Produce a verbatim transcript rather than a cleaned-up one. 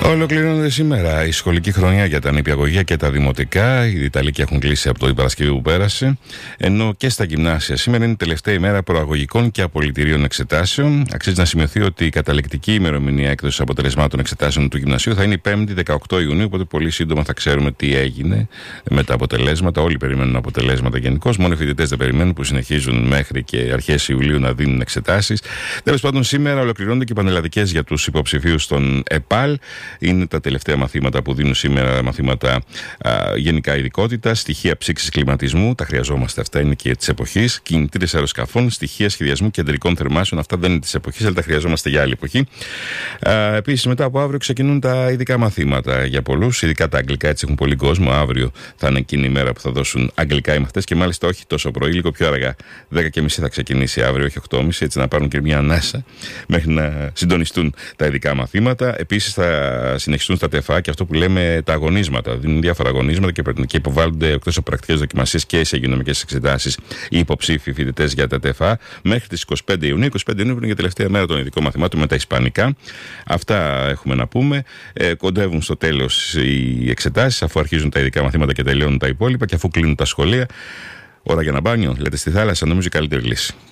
Ολοκληρώνεται σήμερα η σχολική χρονιά για τα νηπιαγωγεία και τα δημοτικά. Οι Ιταλίκοι έχουν κλείσει από το Παρασκευή που πέρασε. Ενώ και στα γυμνάσια σήμερα είναι η τελευταία ημέρα προαγωγικών και απολυτηρίων εξετάσεων. Αξίζει να σημειωθεί ότι η καταληκτική ημερομηνία έκδοσης αποτελεσμάτων εξετάσεων του γυμνασίου θα είναι η πέμπτη δεκαοκτώ Ιουνίου. Οπότε πολύ σύντομα θα ξέρουμε τι έγινε με τα αποτελέσματα. Όλοι περιμένουν αποτελέσματα γενικώς. Μόνο οι φοιτητές δεν περιμένουν, που συνεχίζουν μέχρι και αρχές Ιουλίου να δίνουν εξετάσεις. Τέλος πάντων, σήμερα ολοκληρώνονται και οι πανελλαδικές για τους υποψηφίους των ΕΠΑΛ. Είναι τα τελευταία μαθήματα που δίνουν σήμερα, μαθήματα α, γενικά ειδικότητα, στοιχεία ψήξης κλιματισμού, τα χρειαζόμαστε αυτά, είναι και της εποχής, κινητήρες αεροσκαφών, στοιχεία σχεδιασμού κεντρικών θερμάσεων, αυτά δεν είναι της εποχής, αλλά τα χρειαζόμαστε για άλλη εποχή. Επίσης, μετά από αύριο ξεκινούν τα ειδικά μαθήματα για πολλούς, ειδικά τα αγγλικά, έτσι έχουν πολύ κόσμο. Αύριο θα είναι εκείνη η μέρα που θα δώσουν αγγλικά οι μαθητές και μάλιστα όχι τόσο πρωί, λίγο πιο αργά. δέκα και μισή θα ξεκινήσει αύριο, όχι οκτώ και μισή, έτσι να πάρουν και μια ανάσα μέχρι να συντονιστούν τα ειδικά μαθήματα. Επίσης, θα συνεχιστούν στα ΤΕΦΑ και αυτό που λέμε τα αγωνίσματα. Δίνουν διάφορα αγωνίσματα και, και υποβάλλονται εκτός από πρακτικές δοκιμασίες και σε υγειονομικές εξετάσεις οι υποψήφοι φοιτητές για τα ΤΕΦΑ μέχρι τις είκοσι πέντε Ιουνίου. είκοσι πέντε Ιουνίου είναι και τελευταία μέρα των ειδικών μαθημάτων με τα ισπανικά. Αυτά έχουμε να πούμε. Ε, κοντεύουν στο τέλος οι εξετάσεις, αφού αρχίζουν τα ειδικά μαθήματα και τελειώνουν τα υπόλοιπα και αφού κλείνουν τα σχολεία. Ώρα για ένα μπάνιο, λέτε στη θάλασσα, νομίζω η καλύτερη λύση.